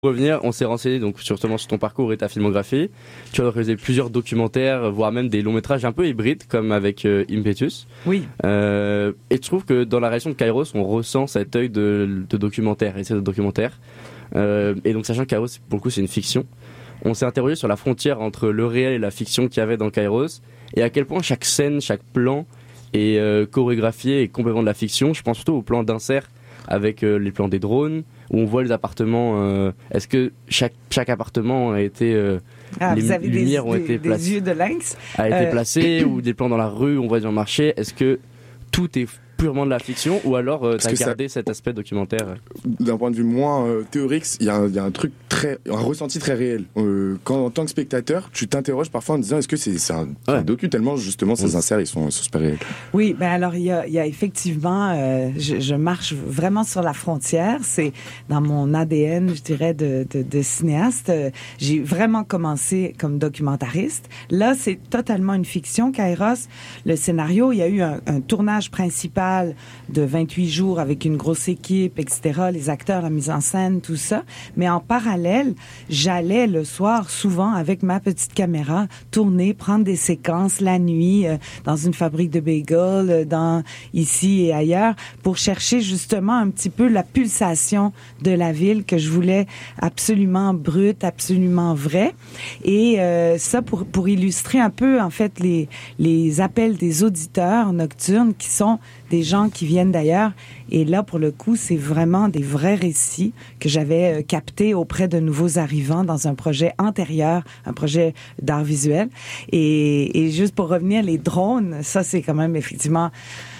revenir, on s'est renseigné donc justement sur ton parcours et ta filmographie. Tu as réalisé plusieurs documentaires, voire même des longs métrages un peu hybrides, comme avec Impetus. Oui. Et je trouve que dans la réalisation de Kairos, on ressent cet œil de documentaire, et c'est de documentaire. Et donc sachant que Kairos, pour le coup, c'est une fiction, on s'est interrogé sur la frontière entre le réel et la fiction qu'il y avait dans Kairos, et à quel point chaque scène, chaque plan est chorégraphié et complètement de la fiction. Je pense surtout au plan d'insert avec les plans des drones, où on voit les appartements. Est-ce que chaque appartement a été les lumières ont été placées, des yeux de lynx a été placé, ou des plans dans la rue où on voit des gens marcher. Est-ce que tout est purement de la fiction, ou alors t'as gardé cet aspect documentaire? D'un point de vue moins théorique, il y a un truc un ressenti très réel. Quand en tant que spectateur, tu t'interroges parfois en disant est-ce que c'est un docu, tellement justement ces inserts ils sont super réels. Oui, ben alors il y a effectivement, je marche vraiment sur la frontière. C'est dans mon ADN, je dirais, de cinéaste. J'ai vraiment commencé comme documentariste. Là, c'est totalement une fiction. Kairos, le scénario, il y a eu un tournage principal de 28 jours avec une grosse équipe, etc., les acteurs, la mise en scène, tout ça. Mais en parallèle, j'allais le soir, souvent, avec ma petite caméra, tourner, prendre des séquences la nuit, dans une fabrique de bagels, ici et ailleurs, pour chercher justement un petit peu la pulsation de la ville que je voulais absolument brute, absolument vraie. Et ça, pour illustrer un peu, en fait, les appels des auditeurs nocturnes qui sont des gens qui viennent d'ailleurs. Et là, pour le coup, c'est vraiment des vrais récits que j'avais captés auprès de nouveaux arrivants dans un projet antérieur, un projet d'art visuel. Et juste pour revenir, les drones, ça, c'est quand même effectivement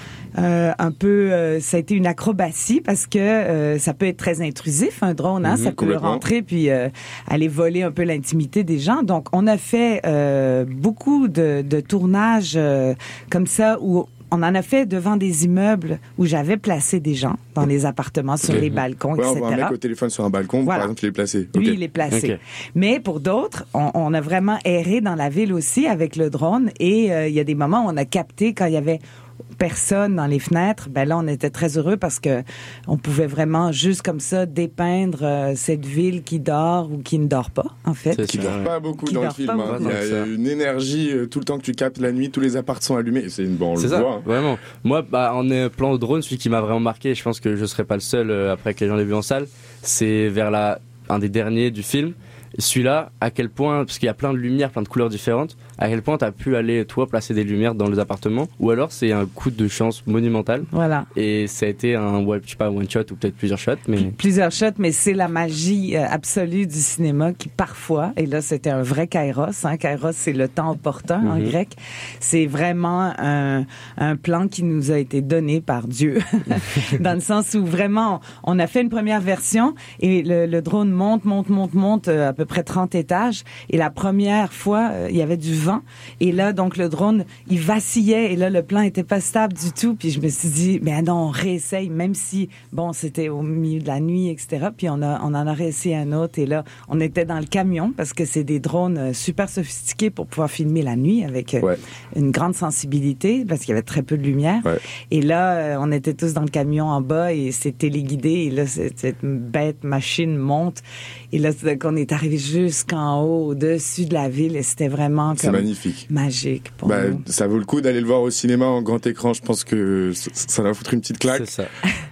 un peu, ça a été une acrobatie parce que ça peut être très intrusif, un drone, hein, ça peut rentrer puis aller voler un peu l'intimité des gens. Donc, on a fait beaucoup de tournages comme ça où on en a fait devant des immeubles où j'avais placé des gens dans les appartements, sur les balcons, etc. On voit un mec au téléphone sur un balcon, par exemple, il est placé. Lui, il est placé. Mais pour d'autres, on a vraiment erré dans la ville aussi avec le drone et il y a des moments où on a capté quand il y avait personne dans les fenêtres, ben là on était très heureux parce que on pouvait vraiment juste comme ça dépeindre cette ville qui dort ou qui ne dort pas en fait. Qui dort pas beaucoup dans le film. Il y a une énergie tout le temps que tu captes la nuit, tous les apparts sont allumés. C'est une bonne. C'est ça, voit. Vraiment. Moi, en plan drone, celui qui m'a vraiment marqué, je pense que je serai pas le seul après que les gens l'aient vu en salle, c'est vers un des derniers du film. Celui-là, à quel point, parce qu'il y a plein de lumières, plein de couleurs différentes, à quel point t'as pu aller, toi, placer des lumières dans les appartements, ou alors c'est un coup de chance monumental. Voilà. Et ça a été je sais pas, one shot ou peut-être plusieurs shots, mais... Plusieurs shots, mais c'est la magie absolue du cinéma qui parfois, et là c'était un vrai kairos, hein, kairos c'est le temps opportun en grec, c'est vraiment un plan qui nous a été donné par Dieu, dans le sens où vraiment, on a fait une première version, et le drone monte, à peu près 30 étages, et la première fois, il y avait du vent, et là, donc, le drone, il vacillait, et là, le plan était pas stable du tout, puis je me suis dit, mais non, on réessaye, même si, bon, c'était au milieu de la nuit, etc., puis on en a réessayé un autre, et là, on était dans le camion, parce que c'est des drones super sophistiqués pour pouvoir filmer la nuit, avec une grande sensibilité, parce qu'il y avait très peu de lumière, et là, on était tous dans le camion en bas, et c'est téléguidé, et là, cette bête machine monte, et là, c'est qu'on est arrivé jusqu'en haut, au-dessus de la ville, et c'était vraiment c'est magnifique. Magique pour nous. Ça vaut le coup d'aller le voir au cinéma en grand écran. Je pense que ça va foutre une petite claque. C'est ça.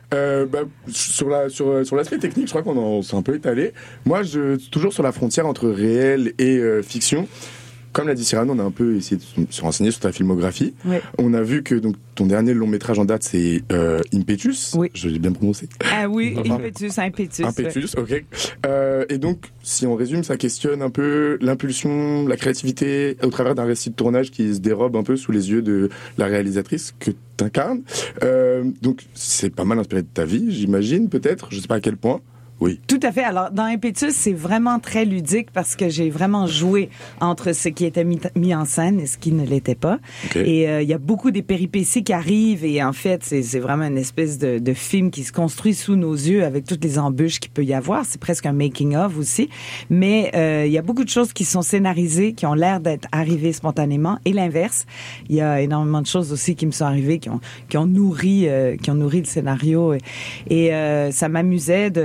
Sur l'aspect technique, je crois qu'on s'est un peu étalé. Moi, toujours sur la frontière entre réel et fiction. Comme l'a dit Cyrano, on a un peu essayé de se renseigner sur ta filmographie. Oui. On a vu que donc ton dernier long métrage en date, c'est Impetus. Oui. Je l'ai bien prononcé. Ah oui, Impetus. Impetus, ok. Et donc, si on résume, ça questionne un peu l'impulsion, la créativité au travers d'un récit de tournage qui se dérobe un peu sous les yeux de la réalisatrice que t'incarnes. Donc, c'est pas mal inspiré de ta vie, j'imagine, peut-être. Je sais pas à quel point. Oui. Tout à fait. Alors, dans Impetus, c'est vraiment très ludique parce que j'ai vraiment joué entre ce qui était mis en scène et ce qui ne l'était pas. Okay. Et il y a beaucoup des péripéties qui arrivent et en fait, c'est vraiment une espèce de film qui se construit sous nos yeux avec toutes les embûches qu'il peut y avoir. C'est presque un making-of aussi. Mais il y a beaucoup de choses qui sont scénarisées, qui ont l'air d'être arrivées spontanément et l'inverse. Il y a énormément de choses aussi qui me sont arrivées, qui ont nourri le scénario. Et ça m'amusait de prendre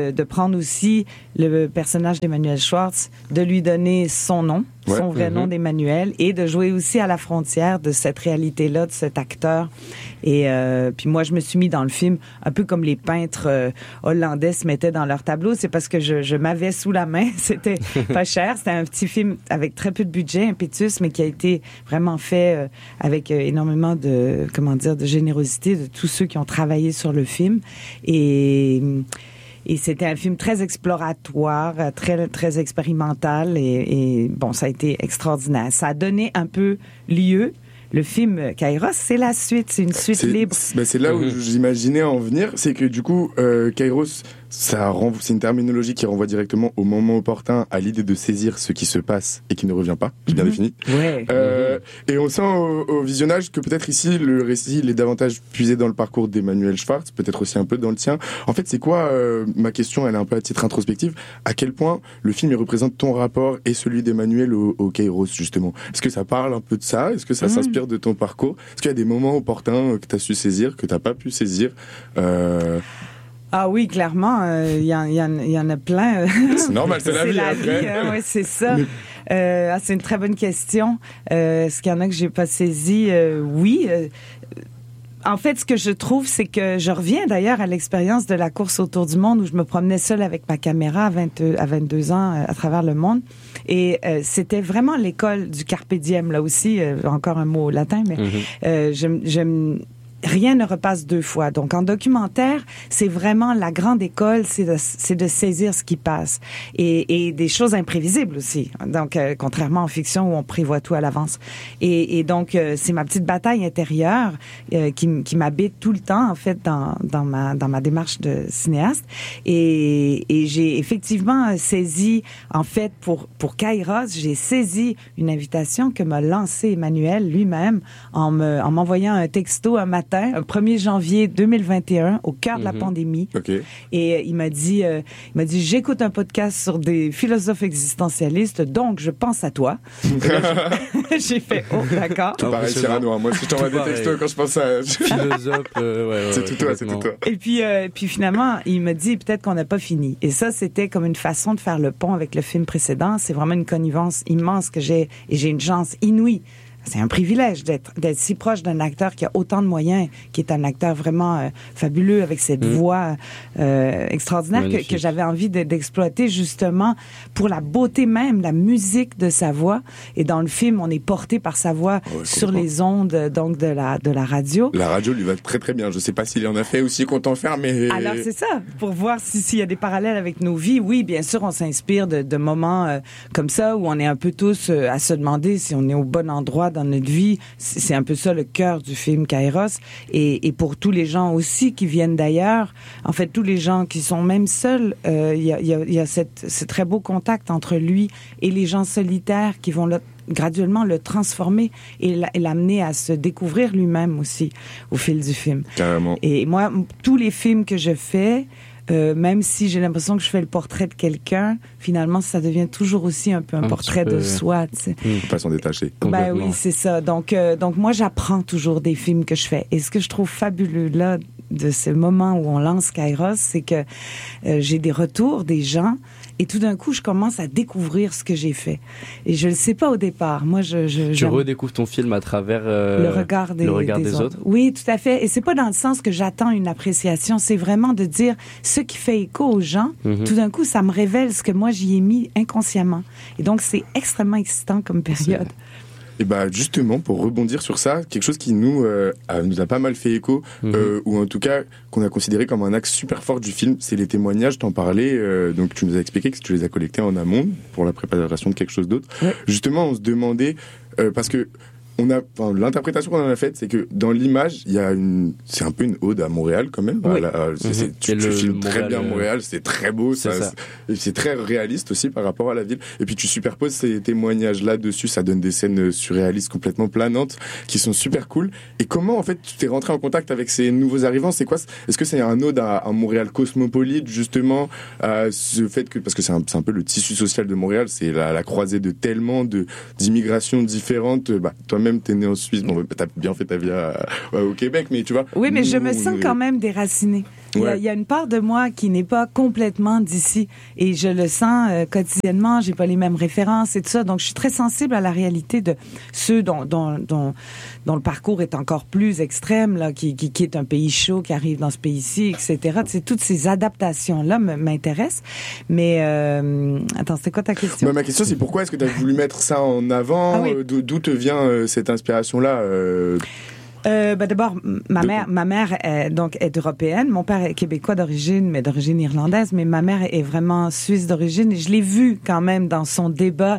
prendre aussi le personnage d'Emmanuel Schwartz, de lui donner son nom, son vrai nom d'Emmanuel, et de jouer aussi à la frontière de cette réalité-là, de cet acteur. Et puis moi, je me suis mis dans le film un peu comme les peintres hollandais se mettaient dans leur tableau. C'est parce que je m'avais sous la main. C'était pas cher. C'était un petit film avec très peu de budget, Impetus, mais qui a été vraiment fait avec énormément de, de générosité de tous ceux qui ont travaillé sur le film. Et c'était un film très exploratoire, très, très expérimental et bon, ça a été extraordinaire. Ça a donné un peu lieu. Le film Kairos, c'est la suite, c'est une suite libre. C'est là où j'imaginais en venir, c'est que du coup, Kairos, c'est une terminologie qui renvoie directement au moment opportun, à l'idée de saisir ce qui se passe et qui ne revient pas, qui est bien défini. Ouais. Et on sent au visionnage que peut-être ici, le récit, il est davantage puisé dans le parcours d'Emmanuel Schwartz, peut-être aussi un peu dans le tien. En fait, c'est quoi, ma question, elle est un peu à titre introspectif, à quel point le film, il représente ton rapport et celui d'Emmanuel au Kairos, justement? Est-ce que ça parle un peu de ça? Est-ce que ça s'inspire de ton parcours? Est-ce qu'il y a des moments opportuns que tu as su saisir, que tu n'as pas pu saisir? Ah oui, clairement, il y en a plein. C'est normal, c'est la vie. Oui, c'est ça. C'est une très bonne question. Est-ce qu'il y en a que j'ai pas saisi? Oui. En fait, ce que je trouve, c'est que je reviens d'ailleurs à l'expérience de la course autour du monde où je me promenais seule avec ma caméra à 22 ans à travers le monde. Et c'était vraiment l'école du carpe diem, là aussi, encore un mot latin, mais rien ne repasse deux fois. Donc, en documentaire, c'est vraiment la grande école, c'est de saisir ce qui passe. Et des choses imprévisibles aussi. Donc, contrairement en fiction où on prévoit tout à l'avance. Et donc, c'est ma petite bataille intérieure qui m'habite tout le temps, en fait, dans ma démarche de cinéaste. Et j'ai effectivement saisi, en fait, pour Kairos, j'ai saisi une invitation que m'a lancée Emmanuel lui-même en m'envoyant un texto un matin, un 1er janvier 2021, au cœur de la pandémie. Okay. Et il m'a dit, j'écoute un podcast sur des philosophes existentialistes, donc je pense à toi. J'ai fait, d'accord. Tout pareil, Cyrano. Moi, si je t'envoie des textos quand je pense à philosophe, c'est tout toi, c'est tout toi. Et puis finalement, il me dit peut-être qu'on n'a pas fini. Et ça, c'était comme une façon de faire le pont avec le film précédent. C'est vraiment une connivence immense que j'ai, et j'ai une chance inouïe. C'est un privilège d'être si proche d'un acteur qui a autant de moyens, qui est un acteur vraiment fabuleux avec cette voix extraordinaire que j'avais envie d'exploiter justement pour la beauté même, la musique de sa voix. Et dans le film, on est porté par sa voix sur les ondes donc de la radio. La radio lui va très très bien. Je sais pas s'il en a fait aussi qu'on t'en fait, mais alors c'est ça, pour voir s'il y a des parallèles avec nos vies. Oui, bien sûr, on s'inspire de moments comme ça où on est un peu tous à se demander si on est au bon endroit dans notre vie. C'est un peu ça le cœur du film Kairos. Et pour tous les gens aussi qui viennent d'ailleurs, en fait, tous les gens qui sont même seuls, il y a ce très beau contact entre lui et les gens solitaires qui vont graduellement le transformer et l'amener à se découvrir lui-même aussi au fil du film. Carrément. Et moi, tous les films que je fais, même si j'ai l'impression que je fais le portrait de quelqu'un, finalement, ça devient toujours aussi un peu un portrait de soi. Tu sais. Faut pas s'en détacher. Ben oui, c'est ça. Donc moi, j'apprends toujours des films que je fais. Et ce que je trouve fabuleux là, de ce moment où on lance Kairos, c'est que j'ai des retours des gens et tout d'un coup, je commence à découvrir ce que j'ai fait. Et je le sais pas au départ. Moi, tu redécouvres ton film à travers le regard des autres. Oui, tout à fait. Et c'est pas dans le sens que j'attends une appréciation. C'est vraiment de dire ce qui fait écho aux gens. Tout d'un coup, ça me révèle ce que moi j'y ai mis inconsciemment. Et donc, c'est extrêmement excitant comme période. Et bah justement, pour rebondir sur ça, quelque chose qui nous a pas mal fait écho, ou en tout cas qu'on a considéré comme un axe super fort du film, c'est les témoignages. T'en parlais, donc tu nous as expliqué que tu les as collectés en amont pour la préparation de quelque chose d'autre. Ouais. Justement, on se demandait parce que l'interprétation qu'on en a faite, c'est que dans l'image, c'est un peu une ode à Montréal quand même. Oui. Tu filmes très bien Montréal, c'est très beau, c'est très réaliste aussi par rapport à la ville. Et puis tu superposes ces témoignages là dessus, ça donne des scènes surréalistes complètement planantes qui sont super cool. Et comment en fait tu t'es rentré en contact avec ces nouveaux arrivants? C'est quoi? Est-ce que c'est un ode à Montréal cosmopolite justement, à ce fait que parce que c'est un peu le tissu social de Montréal, c'est la croisée de tellement d'immigrations différentes. Toi-même, t'es né en Suisse, bon, t'as bien fait ta vie au Québec, mais tu vois. Oui, mais je me sens quand même déracinée. Ouais. Il y a une part de moi qui n'est pas complètement d'ici et je le sens quotidiennement. J'ai pas les mêmes références et tout ça, donc je suis très sensible à la réalité de ceux dont le parcours est encore plus extrême, là, qui quitte un pays chaud, qui arrive dans ce pays-ci, etc. C'est toutes ces adaptations-là m'intéressent. Mais attends, c'était quoi ta question? Ma question, c'est pourquoi est-ce que tu as voulu mettre ça en avant? Oui. D'où te vient cette inspiration-là? D'abord, ma mère est européenne. Mon père est québécois d'origine, mais d'origine irlandaise. Mais ma mère est vraiment suisse d'origine. Et je l'ai vu quand même dans son débat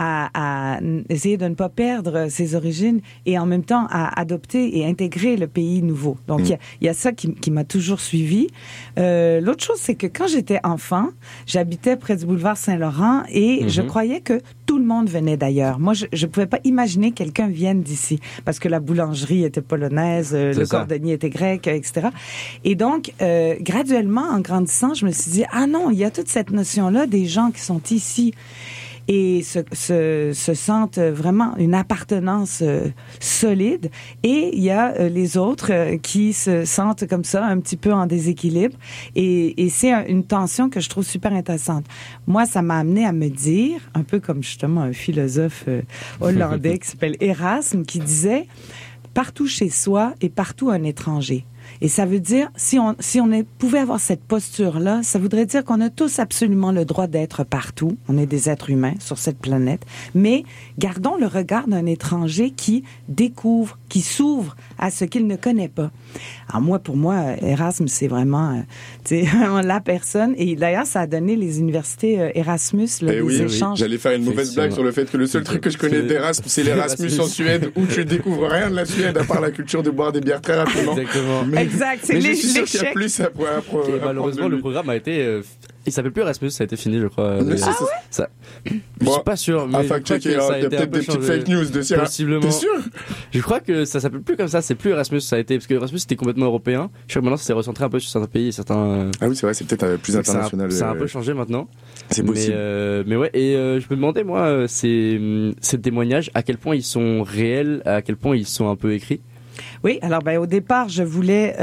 à essayer de ne pas perdre ses origines et en même temps à adopter et intégrer le pays nouveau. Donc, il y a ça qui m'a toujours suivi. L'autre chose, c'est que quand j'étais enfant, j'habitais près du boulevard Saint-Laurent et je croyais que tout le monde venait d'ailleurs. Moi, je pouvais pas imaginer que quelqu'un vienne d'ici parce que la boulangerie était polonaise, le cordonnier était grec, etc. Et donc, graduellement, en grandissant, je me suis dit, ah non, il y a toute cette notion-là des gens qui sont ici et se sentent vraiment une appartenance solide. Et il y a les autres qui se sentent comme ça, un petit peu en déséquilibre. Et c'est une tension que je trouve super intéressante. Moi, ça m'a amené à me dire, un peu comme justement un philosophe hollandais qui s'appelle Erasme, qui disait « Partout chez soi et partout un étranger ». Et ça veut dire, si on pouvait avoir cette posture-là, ça voudrait dire qu'on a tous absolument le droit d'être partout. On est des êtres humains sur cette planète. Mais gardons le regard d'un étranger qui découvre, qui s'ouvre à ce qu'il ne connaît pas. Alors pour moi, Erasme, c'est vraiment, la personne. Et d'ailleurs, ça a donné les universités Erasmus, les échanges. J'allais faire une mauvaise blague sur le fait que le seul truc que je connais d'Erasme, c'est l'Erasmus en Suède, où tu découvres rien de la Suède à part la culture de boire des bières très rapidement. Exactement. Exact, c'est mais je suis sûr qu'il y a plus à malheureusement, le programme a été... il s'appelle plus Erasmus, ça a été fini, je crois. Je suis pas sûr, mais fact-checker, il y a peut-être des petites fake news dessus. Possiblement. T'es sûr? Je crois que ça s'appelle plus comme ça, c'est plus Erasmus, ça a été, parce que Erasmus c'était complètement européen. Je crois que maintenant ça s'est recentré un peu sur certains pays et certains... Ah oui, c'est vrai, c'est peut-être plus international. Ça a un peu changé maintenant. C'est possible. Mais ouais, et je me demandais, moi, ces témoignages, à quel point ils sont réels, à quel point ils sont un peu écrits. Oui, alors au départ, je voulais,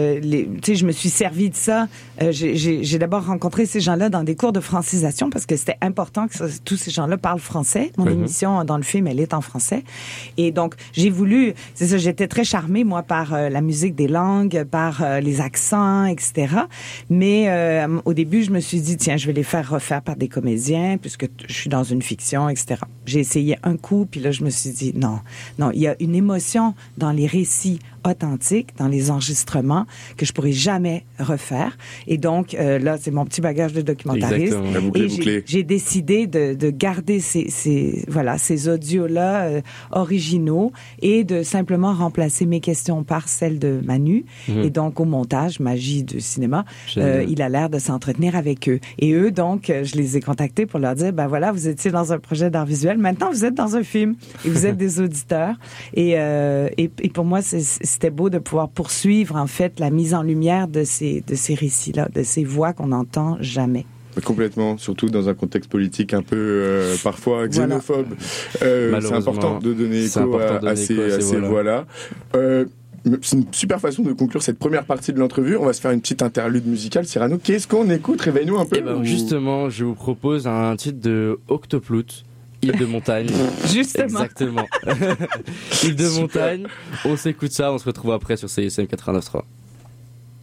je me suis servi de ça. J'ai d'abord rencontré ces gens-là dans des cours de francisation parce que c'était important que tous ces gens-là parlent français. Mon émission dans le film, elle est en français. Et donc, j'ai voulu, c'est ça, j'étais très charmée, moi, par la musique des langues, par les accents, etc. Mais au début, je me suis dit, tiens, je vais les faire refaire par des comédiens puisque je suis dans une fiction, etc. J'ai essayé un coup, puis là, je me suis dit, non, il y a une émotion dans les récits authentiques, dans les enregistrements que je pourrais jamais refaire. Et donc, là, c'est mon petit bagage de documentariste. Et j'ai décidé de garder ces audios-là originaux et de simplement remplacer mes questions par celles de Manu. Et donc, au montage, magie du cinéma, il a l'air de s'entretenir avec eux. Et eux, donc, je les ai contactés pour leur dire, voilà, vous étiez dans un projet d'art visuel, maintenant vous êtes dans un film et vous êtes des auditeurs. Et pour moi, c'était beau de pouvoir poursuivre, en fait, la mise en lumière de ces récits-là, de ces voix qu'on n'entend jamais. Complètement, surtout dans un contexte politique un peu parfois xénophobe. C'est important de donner écho à ces voix-là. C'est une super façon de conclure cette première partie de l'entrevue. On va se faire une petite interlude musicale. Cyrano, qu'est-ce qu'on écoute? Réveille-nous un peu. Justement, je vous propose un titre de Octoplout. Île de montagne. Justement. Exactement. Île de montagne. On s'écoute ça, on se retrouve après sur CISM 89.3.